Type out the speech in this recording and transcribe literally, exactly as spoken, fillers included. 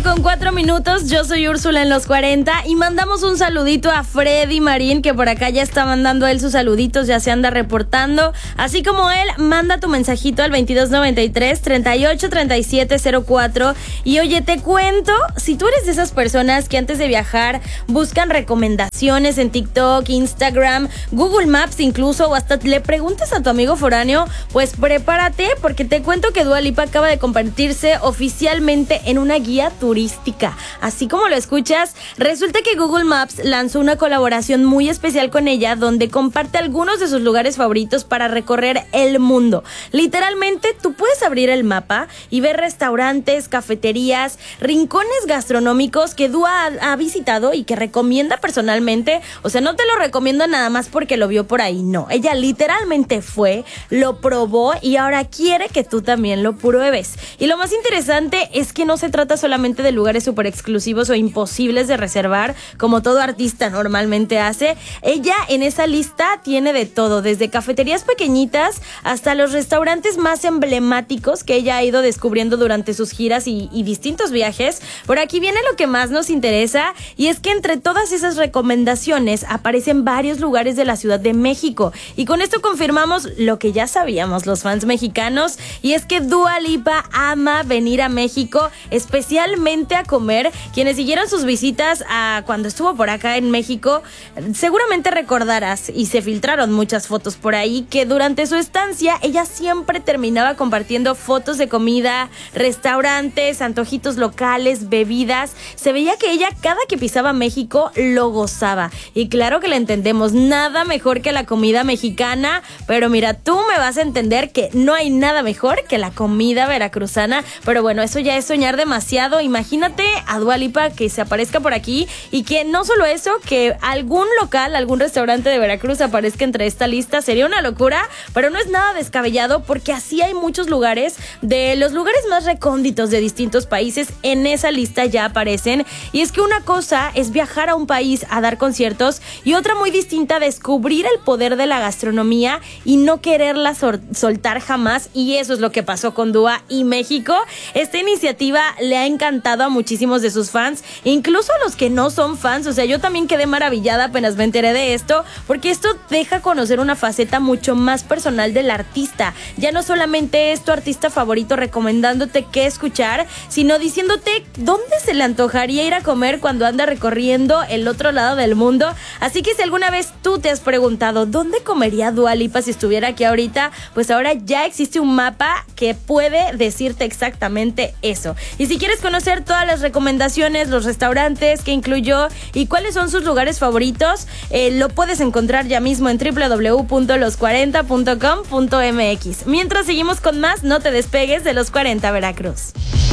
con cuatro minutos, yo soy Úrsula en los cuarenta y mandamos un saludito a Freddy Marín, que por acá ya está mandando él sus saluditos, ya se anda reportando. Así como él, manda tu mensajito al veintidós noventa y tres, treinta y ocho, treinta y siete cero cuatro. Y oye, te cuento, si tú eres de esas personas que antes de viajar buscan recomendaciones en TikTok, Instagram, Google Maps incluso, o hasta le preguntas a tu amigo foráneo, pues prepárate, porque te cuento que Dua Lipa acaba de convertirse oficialmente en una guía turística. Así como lo escuchas, resulta que Google Maps lanzó una colaboración muy especial con ella, donde comparte algunos de sus lugares favoritos para recorrer el mundo. Literalmente, tú puedes abrir el mapa y ver restaurantes, cafeterías, rincones gastronómicos que Dua ha, ha visitado y que recomienda personalmente. O sea, no te lo recomienda nada más porque lo vio por ahí, no. Ella literalmente fue, lo probó y ahora quiere que tú también lo pruebes. Y lo más interesante es que no se trata solamente de lugares súper exclusivos o imposibles de reservar, como todo artista normalmente hace. Ella en esa lista tiene de todo, desde cafeterías pequeñitas hasta los restaurantes más emblemáticos que ella ha ido descubriendo durante sus giras y, y distintos viajes. Por aquí viene lo que más nos interesa, y es que entre todas esas recomendaciones aparecen varios lugares de la Ciudad de México. Y con esto confirmamos lo que ya sabíamos los fans mexicanos, y es que Dua Lipa ama venir a México, especialmente a comer. Quienes siguieron sus visitas a cuando estuvo por acá en México, seguramente recordarás, y se filtraron muchas fotos por ahí, que durante su estancia ella siempre terminaba compartiendo fotos de comida, restaurantes, antojitos locales, bebidas. Se veía que ella cada que pisaba México lo gozaba, y claro que la entendemos, nada mejor que la comida mexicana, pero mira, tú me vas a entender que no hay nada mejor que la comida veracruzana. Pero bueno, eso ya es soñar demasiado. Imagínate a Dua Lipa que se aparezca por aquí, y que no solo eso, que algún local, algún restaurante de Veracruz aparezca entre esta lista. Sería una locura, pero no es nada descabellado, porque así hay muchos lugares, de los lugares más recónditos de distintos países, en esa lista ya aparecen. Y es que una cosa es viajar a un país a dar conciertos, y otra muy distinta, descubrir el poder de la gastronomía y no quererla sol- soltar jamás. Y eso es lo que pasó con Dua y México. Esta iniciativa le ha encantado a muchísimos de sus fans, incluso a los que no son fans. O sea, yo también quedé maravillada apenas me enteré de esto, porque esto deja conocer una faceta mucho más personal del artista. Ya no solamente es tu artista favorito recomendándote qué escuchar, sino diciéndote dónde se le antojaría ir a comer cuando anda recorriendo el otro lado del mundo. Así que si alguna vez tú te has preguntado dónde comería Dua Lipa si estuviera aquí ahorita, pues ahora ya existe un mapa que puede decirte exactamente eso. Y si quieres conocer todas las recomendaciones, los restaurantes que incluyó y cuáles son sus lugares favoritos, eh, lo puedes encontrar ya mismo en doble u doble u doble u punto los cuarenta punto com punto m x. Mientras seguimos con más, no te despegues de Los cuarenta Veracruz.